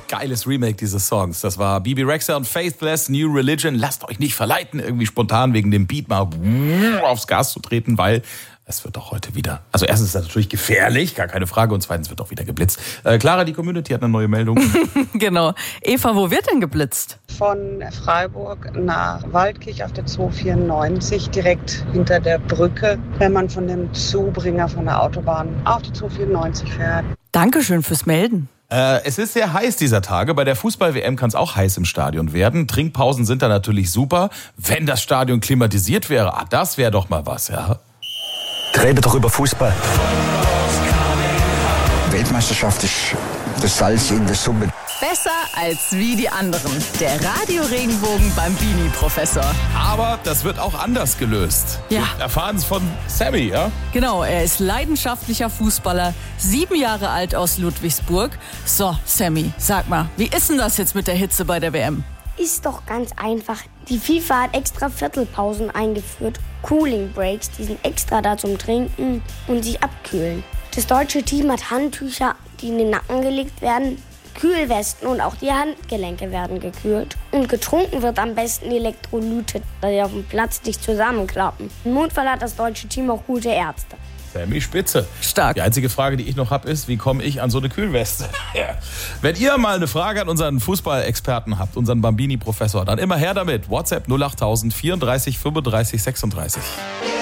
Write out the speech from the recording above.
geiles Remake dieses Songs. Das war Bebe Rexha und Faithless, New Religion. Lasst euch nicht verleiten, irgendwie spontan wegen dem Beat mal aufs Gas zu treten, weil es wird doch heute wieder, also erstens ist das natürlich gefährlich, gar keine Frage, und zweitens wird auch wieder geblitzt. Clara, die Community hat eine neue Meldung. Genau. Eva, wo wird denn geblitzt? Von Freiburg nach Waldkirch auf der 294, direkt hinter der Brücke, wenn man von dem Zubringer von der Autobahn auf die 294 fährt. Dankeschön fürs Melden. Es ist sehr heiß dieser Tage. Bei der Fußball-WM kann es auch heiß im Stadion werden. Trinkpausen sind da natürlich super. Wenn das Stadion klimatisiert wäre, das wäre doch mal was, ja. Rede doch über Fußball. Weltmeisterschaft ist das Salz in der Suppe. Besser als wie die anderen. Der Radio-Regenbogen Bambini-Professor. Aber das wird auch anders gelöst. Ja. Wir erfahren es von Sammy, ja? Genau, er ist leidenschaftlicher Fußballer, 7 Jahre alt aus Ludwigsburg. So, Sammy, sag mal, wie ist denn das jetzt mit der Hitze bei der WM? Ist doch ganz einfach. Die FIFA hat extra Viertelpausen eingeführt. Cooling Breaks, die sind extra da zum Trinken und sich abkühlen. Das deutsche Team hat Handtücher, die in den Nacken gelegt werden, Kühlwesten und auch die Handgelenke werden gekühlt. Und getrunken wird am besten Elektrolyte, da die auf dem Platz nicht zusammenklappen. Im Notfall hat das deutsche Team auch gute Ärzte. Sammy Spitze. Stark. Die einzige Frage, die ich noch habe, ist, wie komme ich an so eine Kühlweste? Ja. Wenn ihr mal eine Frage an unseren Fußballexperten habt, unseren Bambini-Professor, dann immer her damit. WhatsApp 08000 34 35 36.